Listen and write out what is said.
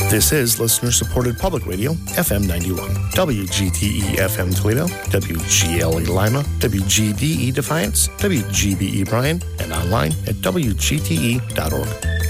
This is listener-supported public radio, FM 91, WGTE FM Toledo, WGLE Lima, WGDE Defiance, WGBE Bryan, and online at WGTE.org.